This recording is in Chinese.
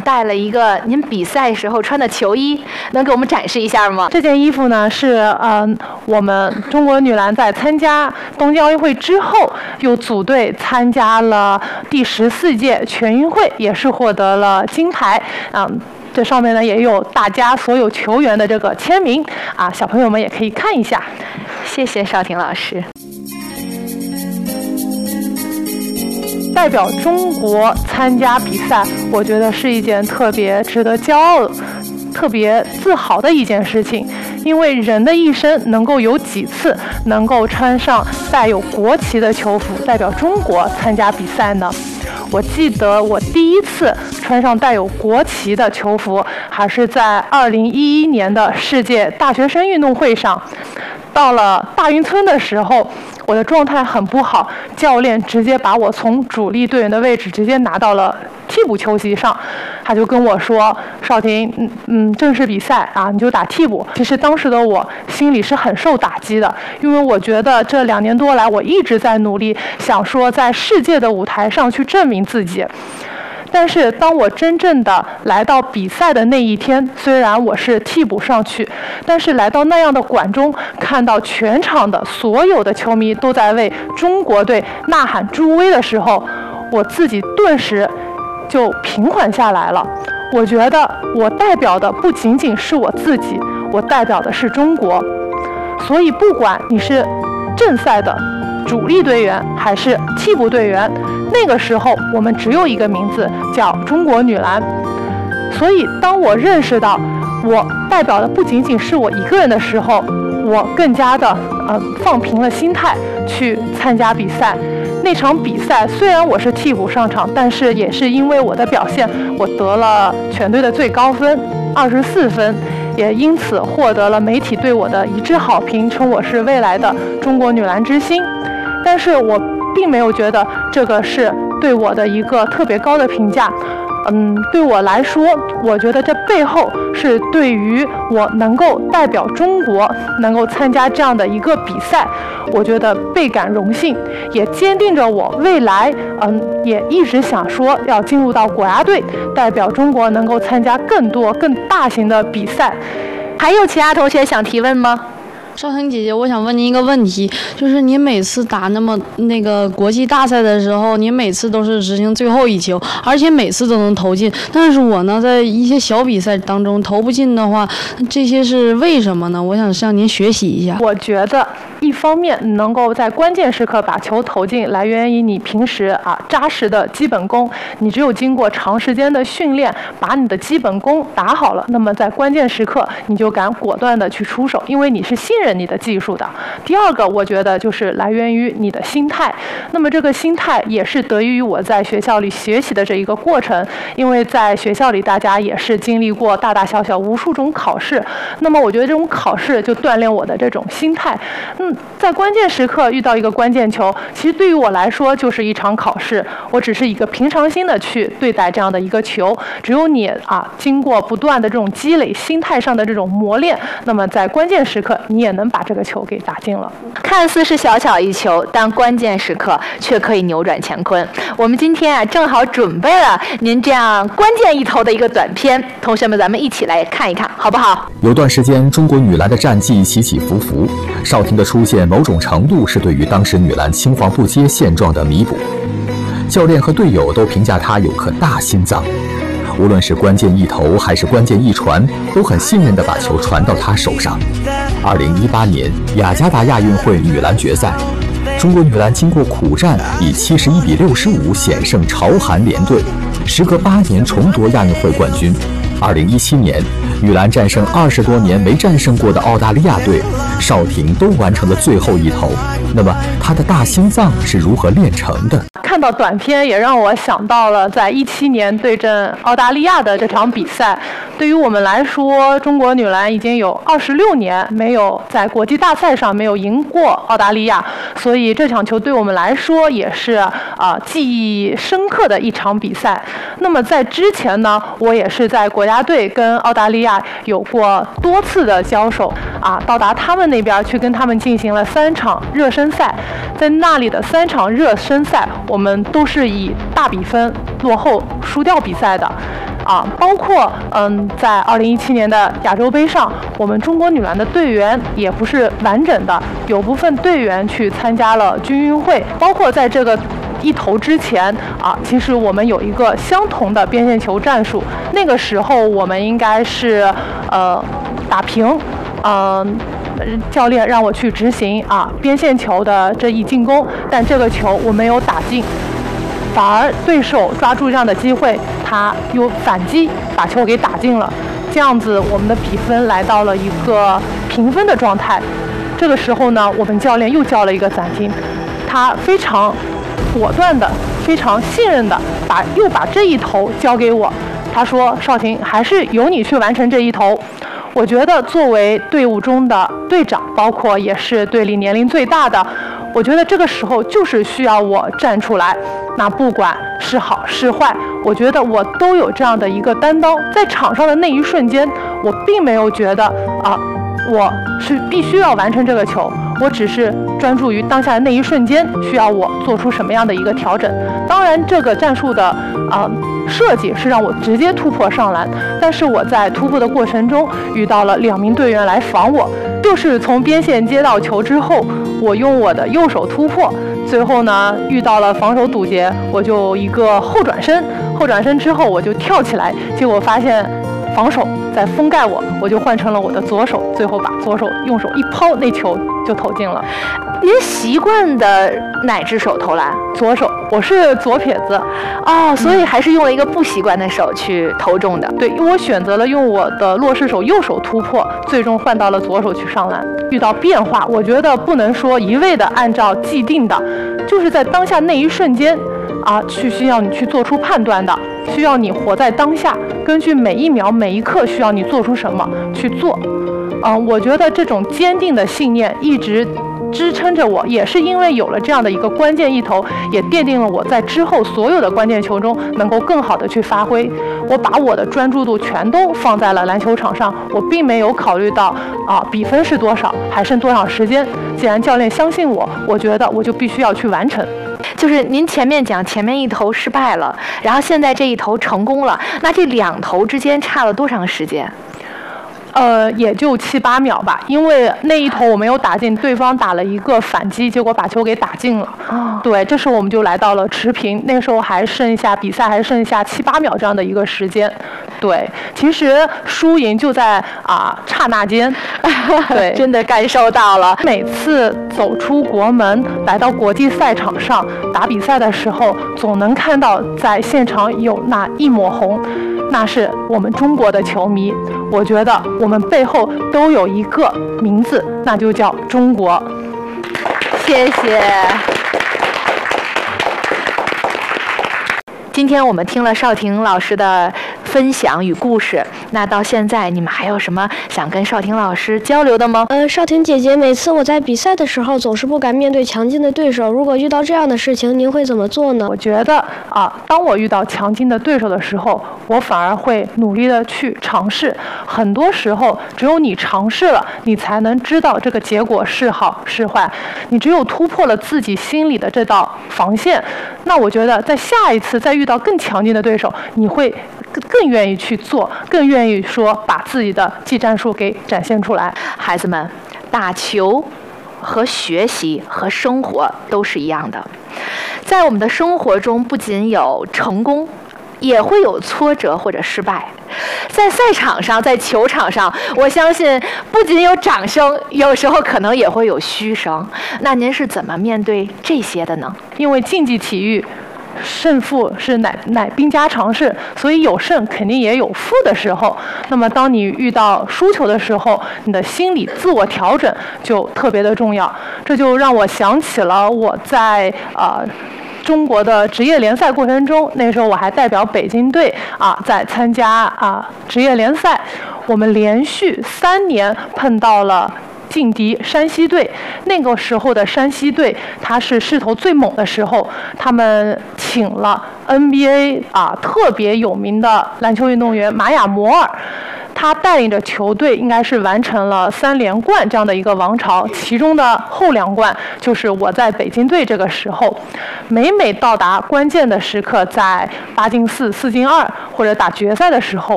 带了一个您比赛时候穿的球衣，能给我们展示一下吗？ 这件衣服呢是我们中国女篮在参加东京奥运会之后，又组队参加了第14届全运会，也是获得了金牌。这上面呢也有大家所有球员的这个签名啊，小朋友们也可以看一下。 谢谢邵婷老师。 代表中国参加比赛，我觉得是一件特别值得骄傲、特别自豪的一件事情。因为人的一生能够有几次能够穿上带有国旗的球服代表中国参加比赛呢？我记得我第一次穿上带有国旗的球服，还是在2011年的世界大学生运动会上。到了大运村的时候，我的状态很不好，教练直接把我从主力队员的位置直接拿到了替补球席上，他就跟我说：“邵婷，正式比赛啊，你就打替补。”其实当时的我心里是很受打击的，因为我觉得这2年多来我一直在努力，想说在世界的舞台上去证明自己。但是当我真正的来到比赛的那一天，虽然我是替补上去，但是来到那样的馆中，看到全场的所有的球迷都在为中国队呐喊助威的时候，我自己顿时就平缓下来了。我觉得我代表的不仅仅是我自己，我代表的是中国。所以不管你是正赛的主力队员还是替补队员，那个时候我们只有一个名字，叫中国女篮。所以当我认识到我代表的不仅仅是我一个人的时候，我更加的放平了心态去参加比赛。那场比赛虽然我是替补上场，但是也是因为我的表现，我得了全队的最高分24分，也因此获得了媒体对我的一致好评，称我是未来的中国女篮之星。但是我并没有觉得这个是对我的一个特别高的评价。对我来说，我觉得这背后是对于我能够代表中国，能够参加这样的一个比赛，我觉得倍感荣幸，也坚定着我未来，也一直想说要进入到国家队，代表中国能够参加更多更大型的比赛。 还有其他同学想提问吗？ 邵婷姐姐，我想问您一个问题，就是你每次打那个国际大赛的时候，你每次都是执行最后一球，而且每次都能投进。但是我呢，在一些小比赛当中投不进的话，这些是为什么呢？我想向您学习一下。 我觉得一方面能够在关键时刻把球投进，来源于你平时扎实的基本功。你只有经过长时间的训练，把你的基本功打好了，那么在关键时刻你就敢果断的去出手，因为你是信任你的技术的。第二个，我觉得就是来源于你的心态。那么这个心态也是得益于我在学校里学习的这一个过程，因为在学校里大家也是经历过大大小小无数种考试，那么我觉得这种考试就锻炼我的这种心态。在关键时刻遇到一个关键球，其实对于我来说就是一场考试，我只是一个平常心的去对待这样的一个球。只有你经过不断的这种积累，心态上的这种磨练，那么在关键时刻你也能把这个球给打进了。 看似是小小一球，但关键时刻却可以扭转乾坤。我们今天正好准备了您这样关键一投的一个短片，同学们咱们一起来看一看好不好？ 有段时间中国女篮的战绩起起伏伏，邵婷的出现某种程度是对于当时女篮青黄不接现状的弥补。教练和队友都评价她有颗大心脏，无论是关键一投还是关键一传，都很信任地把球传到她手上。2018年雅加达亚运会女篮决赛，中国女篮经过苦战，以71比65险胜朝韩联队，时隔8年重夺亚运会冠军。2017年，女篮战胜20多年没战胜过的澳大利亚队，邵婷都完成了最后一投。那么，她的大心脏是如何炼成的？ 看到短片也让我想到了在17年对阵澳大利亚的这场比赛。对于我们来说，中国女篮已经有26年没有在国际大赛上没有赢过澳大利亚，所以这场球对我们来说也是记忆深刻的一场比赛。那么在之前呢，我也是在国家队跟澳大利亚有过多次的交手到达他们那边去跟他们进行了3场热身赛。在那里的3场热身赛，我们们都是以大比分落后输掉比赛的。包括在2017年的亚洲杯上，我们中国女篮的队员也不是完整的，有部分队员去参加了军运会，包括在这个一投之前其实我们有一个相同的边线球战术，那个时候我们应该是打平，教练让我去执行边线球的这一进攻，但这个球我没有打进。反而对手抓住这样的机会，他又反击把球给打进了，这样子我们的比分来到了一个平分的状态。这个时候呢，我们教练又叫了一个暂停，他非常果断的、非常信任的又把这一投交给我。他说：“少婷，还是由你去完成这一投。”我觉得作为队伍中的队长，包括也是队里年龄最大的，我觉得这个时候就是需要我站出来。那不管是好是坏，我觉得我都有这样的一个担当。在场上的那一瞬间，我并没有觉得我是必须要完成这个球，我只是专注于当下的那一瞬间需要我做出什么样的一个调整。当然这个战术的设计是让我直接突破上篮，但是我在突破的过程中遇到了2名队员来防我，就是从边线接到球之后，我用我的右手突破，最后呢遇到了防守堵截，我就一个后转身之后我就跳起来，结果发现防守在封盖我就换成了我的左手，最后把左手用手一抛，那球就投进了。 您习惯的哪只手投篮？ 左手，我是左撇子。 所以还是用了一个不习惯的手去投中的。 对，因为我选择了用我的落势手右手突破，最终换到了左手去上篮。遇到变化，我觉得不能说一味的按照既定的，就是在当下那一瞬间需要你去做出判断的，需要你活在当下，根据每一秒每一刻需要你做出什么去做。我觉得这种坚定的信念一直支撑着我，也是因为有了这样的一个关键一投，也奠定了我在之后所有的关键球中能够更好的去发挥。我把我的专注度全都放在了篮球场上，我并没有考虑到比分是多少，还剩多少时间。既然教练相信我，我觉得我就必须要去完成。 就是您前面讲前面一投失败了，然后现在这一投成功了，那这2投之间差了多长时间？ 也就7、8秒吧，因为那一投我没有打进，对方打了一个反击，结果把球给打进了。对，这时候我们就来到了持平，那时候比赛还剩下7、8秒这样的一个时间。对，其实输赢就在刹那间。对， 真的感受到了。 每次走出国门来到国际赛场上打比赛的时候，总能看到在现场有那一抹红，那是我们中国的球迷。我觉得我们背后都有一个名字，那就叫中国。 谢谢。今天我们听了少婷老师的分享与故事，那到现在你们还有什么想跟少婷老师交流的吗？ 少婷姐姐，每次我在比赛的时候总是不敢面对强劲的对手，如果遇到这样的事情，您会怎么做呢？ 我觉得当我遇到强劲的对手的时候，我反而会努力的去尝试。很多时候，只有你尝试了，你才能知道这个结果是好是坏。你只有突破了自己心里的这道防线，那我觉得在下一次再遇到更强劲的对手，你会更愿意去做，更愿意说把自己的技战术给展现出来。 孩子们，打球和学习和生活都是一样的，在我们的生活中不仅有成功，也会有挫折或者失败。在赛场上，在球场上，我相信不仅有掌声，有时候可能也会有嘘声。那您是怎么面对这些的呢？ 因为竞技体育胜负是乃兵家常事，所以有胜肯定也有负的时候。那么当你遇到输球的时候，你的心理自我调整就特别的重要。这就让我想起了我在中国的职业联赛过程中，那时候我还代表北京队在参加职业联赛，我们连续3年碰到了劲敌山西队。那个时候的山西队，他是势头最猛的时候，他们请了 NBA 特别有名的篮球运动员玛雅摩尔。 他带领着球队应该是完成了3连冠这样的一个王朝，其中的后2冠就是我在北京队这个时候，每到达关键的时刻，在8进4、4进2或者打决赛的时候，